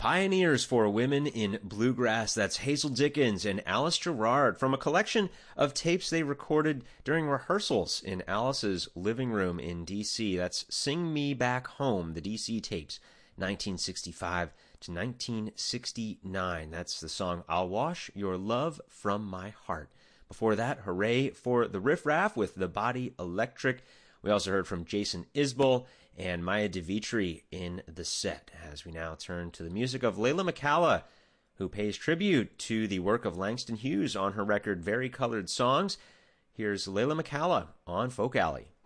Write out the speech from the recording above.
Pioneers for Women in Bluegrass. That's Hazel Dickens and Alice Gerrard from a collection of tapes they recorded during rehearsals in Alice's living room in D.C. That's Sing Me Back Home, the D.C. tapes, 1965 to 1969. That's the song I'll Wash Your Love from My Heart. Before that, hooray for the Riff Raff with The Body Electric. We also heard from Jason Isbell and Maya DeVitri in the set, as we now turn to the music of Layla McCalla, who pays tribute to the work of Langston Hughes on her record Vari-Colored Songs. Here's Layla McCalla on Folk Alley.